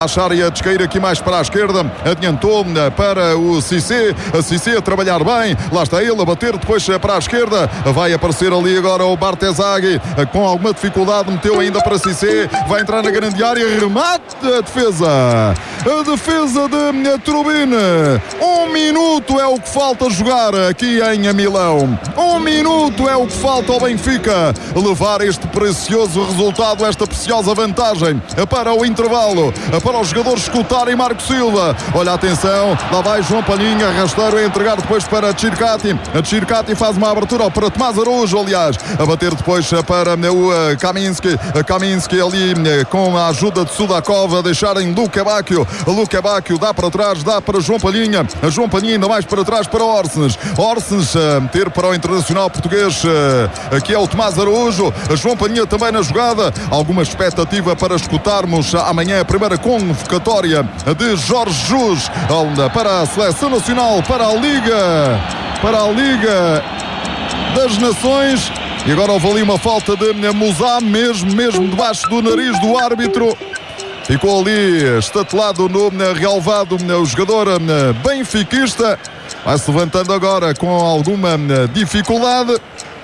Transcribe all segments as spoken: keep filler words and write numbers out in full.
Achar e a descair aqui mais para a esquerda, adiantou para o Cissé, a Cissé a trabalhar bem, lá está ele a bater depois para a esquerda, vai aparecer ali agora o Bartezaghi, com alguma dificuldade, meteu ainda para Cissé, vai entrar na grande área, remate a defesa, a defesa de Trubin, um minuto é o que falta jogar aqui em Milão, um minuto é o que falta ao Benfica levar este precioso resultado, esta preciosa vantagem para o intervalo, para os jogadores escutarem Marco Silva. Olha, atenção, lá vai João Palhinha, rasteiro a entregar depois para Circati. A Circati faz uma abertura para Tomás Araújo, aliás, a bater depois para o Kaminski. Kaminski ali com a ajuda de Sudakov a deixarem Luka Bacchio. Luka Bacchio dá para trás, dá para João Palhinha. A João Palhinha ainda mais para trás para Orsens. Orsens a meter para o internacional português, aqui é o Tomás Araújo. A João Palhinha também na jogada. Alguma expectativa para escutarmos amanhã a primeira convocatória de Jorge Jesus para a Seleção Nacional, para a Liga, para a Liga das Nações. E agora houve ali uma falta de Musá, mesmo, mesmo debaixo do nariz do árbitro. Ficou ali estatelado no relvado o jogador benfiquista. Vai-se levantando agora com alguma dificuldade.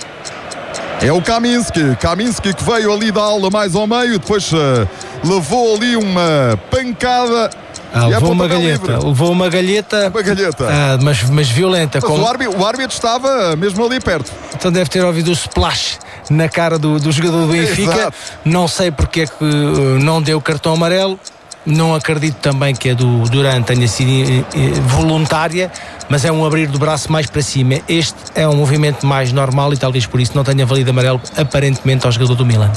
É o Kaminski, Kaminski que veio ali da aula mais ao meio, depois uh, levou ali uma pancada. Ah, levou, uma galheta, levou uma galheta, uma galheta. Ah, mas, mas violenta. Mas como... o, árbitro, o árbitro estava mesmo ali perto. Então deve ter ouvido o splash na cara do, do jogador do Benfica. Exato. Não sei porque é que uh, não deu cartão amarelo. Não acredito também que a do Duran tenha sido voluntária, mas é um abrir do braço mais para cima. Este é um movimento mais normal e talvez por isso não tenha valido amarelo aparentemente ao jogador do Milan.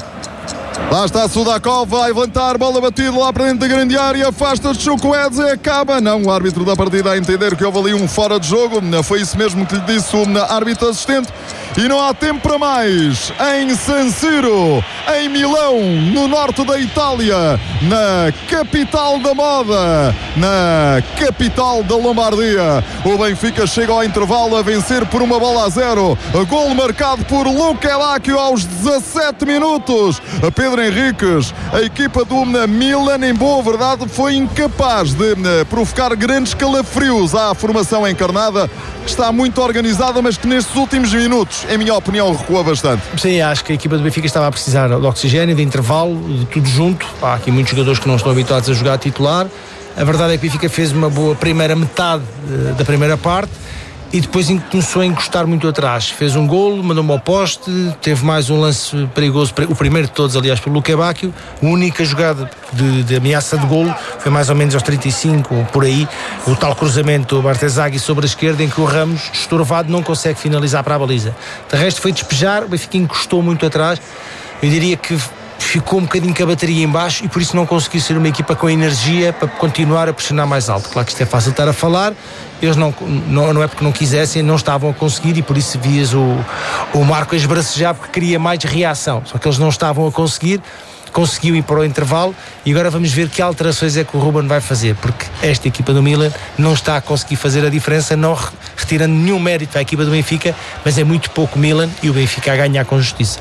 Lá está Sudakov, vai levantar, bola batida lá para dentro da grande área, afasta-se Chukwueze, acaba. Não, o árbitro da partida a entender que houve ali um fora de jogo, foi isso mesmo que lhe disse o árbitro assistente. E não há tempo para mais. Em San Siro, em Milão, no norte da Itália, na capital da moda, na capital da Lombardia, o Benfica chega ao intervalo a vencer por uma bola a zero. Gol marcado por Luka Bacchio aos dezassete minutos. Pedro Henriques, a equipa do Milan, em boa verdade, foi incapaz de provocar grandes calafrios à formação encarnada, que está muito organizada, mas que nestes últimos minutos, em minha opinião, recua bastante. Sim, acho que a equipa do Benfica estava a precisar de oxigênio, de intervalo, de tudo junto. Há aqui muitos jogadores que não estão habituados a jogar a titular. A verdade é que o Benfica fez uma boa primeira metade da primeira parte e depois começou a encostar muito atrás. Fez um golo, mandou-me ao poste, teve mais um lance perigoso, o primeiro de todos, aliás, pelo Luka Bacchio. A única jogada de, de ameaça de golo foi mais ou menos aos trinta e cinco, por aí, o tal cruzamento do Bartezaghi sobre a esquerda, em que o Ramos, estorvado, não consegue finalizar para a baliza. De resto foi despejar, o Benfica encostou muito atrás. Eu diria que ficou um bocadinho com a bateria em baixo e por isso não conseguiu ser uma equipa com energia para continuar a pressionar mais alto. Claro que isto é fácil estar a falar, eles não, não, não é porque não quisessem, não estavam a conseguir e por isso vias o, o Marco a esbracejar porque queria mais reação, só que eles não estavam a conseguir. Conseguiu ir para o intervalo e agora vamos ver que alterações é que o Ruben vai fazer, porque esta equipa do Milan não está a conseguir fazer a diferença, não retirando nenhum mérito à equipa do Benfica, mas é muito pouco Milan e o Benfica a ganhar com justiça.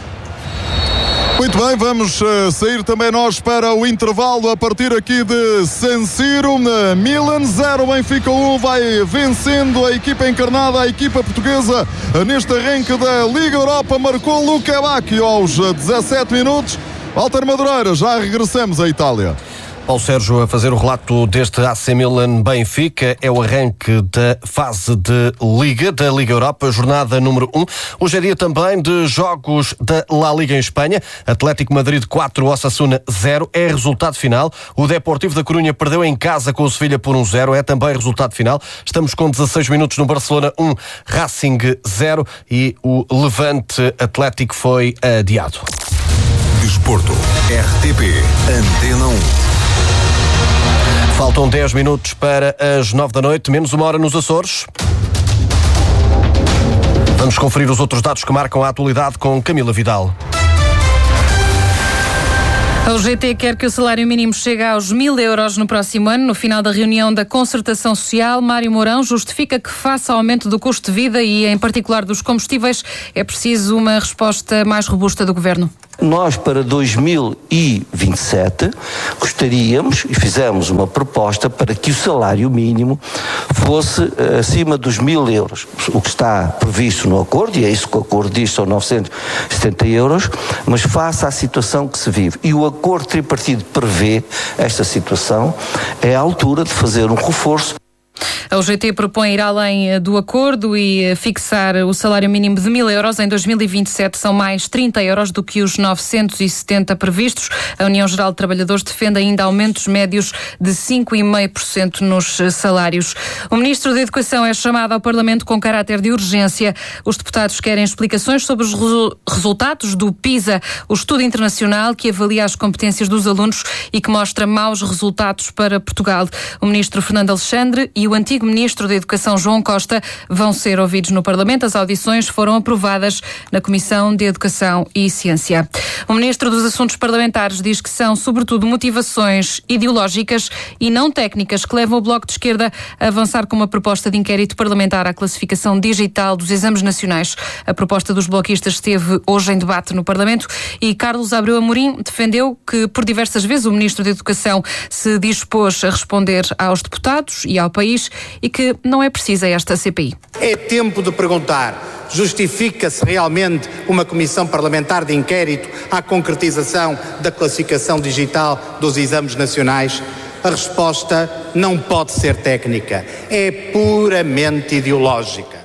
Muito bem, vamos uh, sair também nós para o intervalo a partir aqui de San Siro. Uh, Milan zero, Benfica um, vai vencendo a equipa encarnada, a equipa portuguesa uh, neste arranque da Liga Europa. Marcou Luka Bacchio aos uh, dezassete minutos. Walter Madureira, já regressamos à Itália. Paulo Sérgio a fazer o relato deste A C Milan Benfica. É o arranque da fase de Liga, da Liga Europa, jornada número um. Hoje é dia também de jogos da La Liga em Espanha. Atlético Madrid quatro, Osasuna zero. É resultado final. O Deportivo da Corunha perdeu em casa com o Sevilha por um zero. É também resultado final. Estamos com dezasseis minutos no Barcelona um, Racing zero. E o Levante Atlético foi adiado. Desporto, R T P, Antena um. Faltam dez minutos para as nove da noite, menos uma hora nos Açores. Vamos conferir os outros dados que marcam a atualidade com Camila Vidal. A U G T quer que o salário mínimo chegue aos mil euros no próximo ano. No final da reunião da Concertação Social, Mário Mourão justifica que, face ao aumento do custo de vida e, em particular, dos combustíveis, é preciso uma resposta mais robusta do Governo. Nós, para dois mil e vinte e sete, gostaríamos e fizemos uma proposta para que o salário mínimo fosse uh, acima dos mil euros. O que está previsto no acordo, e é isso que o acordo diz, são novecentos e setenta euros, mas face à situação que se vive. E o acordo tripartido prevê esta situação, é a altura de fazer um reforço. A U G T propõe ir além do acordo e fixar o salário mínimo de mil euros. Em dois mil e vinte e sete são mais trinta euros do que os novecentos e setenta previstos. A União Geral de Trabalhadores defende ainda aumentos médios de cinco vírgula cinco por cento nos salários. O Ministro da Educação é chamado ao Parlamento com caráter de urgência. Os deputados querem explicações sobre os resu- resultados do PISA, o estudo internacional que avalia as competências dos alunos e que mostra maus resultados para Portugal. O Ministro Fernando Alexandre e o antigo Ministro da Educação, João Costa, vão ser ouvidos no Parlamento. As audições foram aprovadas na Comissão de Educação e Ciência. O Ministro dos Assuntos Parlamentares diz que são, sobretudo, motivações ideológicas e não técnicas que levam o Bloco de Esquerda a avançar com uma proposta de inquérito parlamentar à classificação digital dos exames nacionais. A proposta dos bloquistas esteve hoje em debate no Parlamento e Carlos Abreu Amorim defendeu que, por diversas vezes, o Ministro da Educação se dispôs a responder aos deputados e ao país e que não é precisa esta C P I. É tempo de perguntar, justifica-se realmente uma comissão parlamentar de inquérito à concretização da classificação digital dos exames nacionais? A resposta não pode ser técnica, é puramente ideológica.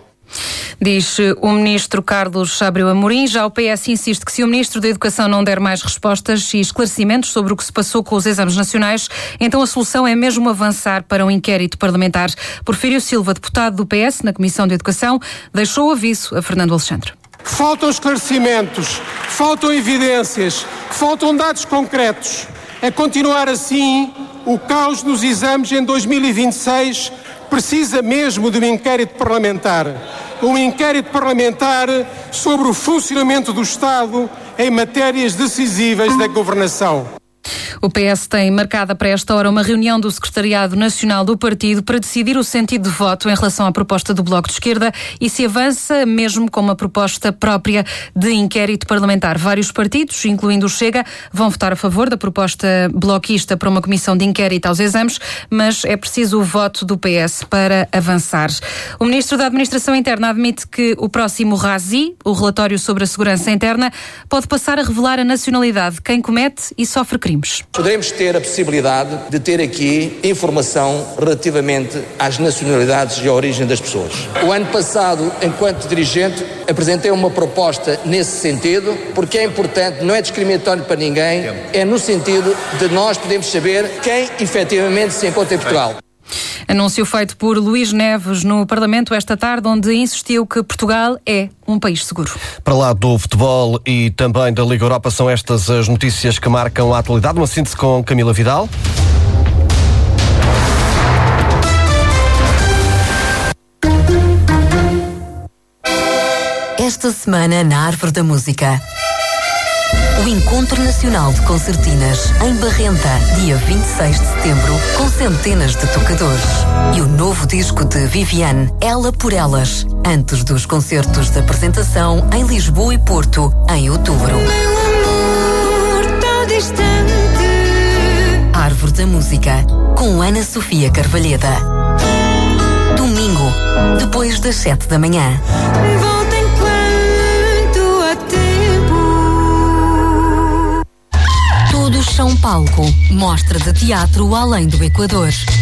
Diz o Ministro Carlos Abreu Amorim. Já o P S insiste que se o Ministro da Educação não der mais respostas e esclarecimentos sobre o que se passou com os exames nacionais, então a solução é mesmo avançar para um inquérito parlamentar. Porfírio Silva, deputado do P S na Comissão de Educação, deixou o aviso a Fernando Alexandre. Faltam esclarecimentos, faltam evidências, faltam dados concretos. A continuar assim, o caos nos exames em dois mil e vinte e seis precisa mesmo de um inquérito parlamentar. Um inquérito parlamentar sobre o funcionamento do Estado em matérias decisivas da governação. O P S tem marcada para esta hora uma reunião do Secretariado Nacional do Partido para decidir o sentido de voto em relação à proposta do Bloco de Esquerda e se avança mesmo com uma proposta própria de inquérito parlamentar. Vários partidos, incluindo o Chega, vão votar a favor da proposta bloquista para uma comissão de inquérito aos exames, mas é preciso o voto do P S para avançar. O Ministro da Administração Interna admite que o próximo RASI, o relatório sobre a segurança interna, pode passar a revelar a nacionalidade de quem comete e sofre crimes. Poderemos ter a possibilidade de ter aqui informação relativamente às nacionalidades e à origem das pessoas. O ano passado, enquanto dirigente, apresentei uma proposta nesse sentido, porque é importante, não é discriminatório para ninguém, é no sentido de nós podermos saber quem efetivamente se encontra em Portugal. Anúncio feito por Luís Neves no Parlamento esta tarde, onde insistiu que Portugal é um país seguro. Para lá do futebol e também da Liga Europa, são estas as notícias que marcam a atualidade. Uma síntese com Camila Vidal. Esta semana na Árvore da Música. O Encontro Nacional de Concertinas em Barrenta, dia vinte e seis de setembro, com centenas de tocadores. E o novo disco de Viviane, Ela por Elas, antes dos concertos de apresentação em Lisboa e Porto, em outubro. Meu amor tão distante. Árvore da Música, com Ana Sofia Carvalheda. Domingo, depois das sete da manhã. Volta enquanto há tempo. Todos são palco. Mostra de teatro além do Equador.